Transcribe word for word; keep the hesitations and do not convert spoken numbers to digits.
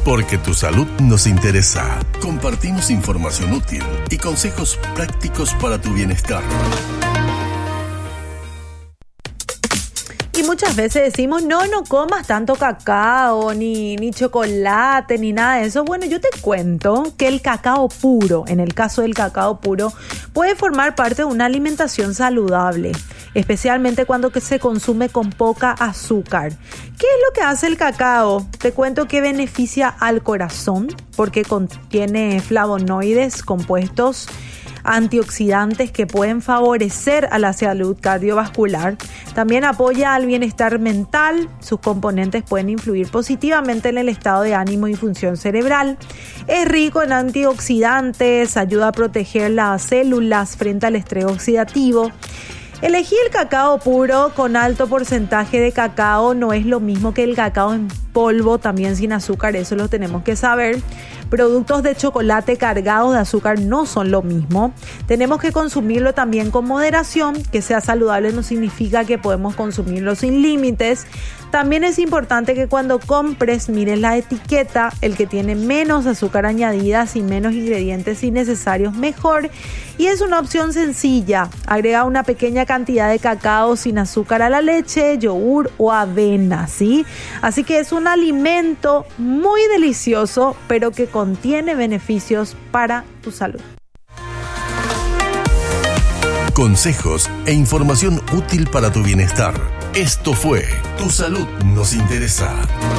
Porque tu salud nos interesa. Compartimos información útil y consejos prácticos para tu bienestar. Y muchas veces decimos, no, no comas tanto cacao, ni, ni chocolate, ni nada de eso. Bueno, yo te cuento que el cacao puro, en el caso del cacao puro, puede formar parte de una alimentación saludable, especialmente cuando se consume con poca azúcar. ¿Qué es lo que hace el cacao? Te cuento que beneficia al corazón porque contiene flavonoides, compuestos antioxidantes que pueden favorecer a la salud cardiovascular. También apoya al bienestar mental. Sus componentes pueden influir positivamente en el estado de ánimo y función cerebral. Es rico en antioxidantes, ayuda a proteger las células frente al estrés oxidativo. Elegir el cacao puro con alto porcentaje de cacao no es lo mismo que el cacao en polvo, también sin azúcar, eso lo tenemos que saber. Productos de chocolate cargados de azúcar no son lo mismo. Tenemos que consumirlo también con moderación. Que sea saludable no significa que podemos consumirlo sin límites. También es importante que cuando compres mires la etiqueta, el que tiene menos azúcar añadidas y menos ingredientes innecesarios mejor. Y es una opción sencilla. Agrega una pequeña cantidad de cacao sin azúcar a la leche, yogur o avena, ¿sí? Así que es un alimento muy delicioso, pero que contiene beneficios para tu salud. Consejos e información útil para tu bienestar. Esto fue Tu Salud Nos Interesa.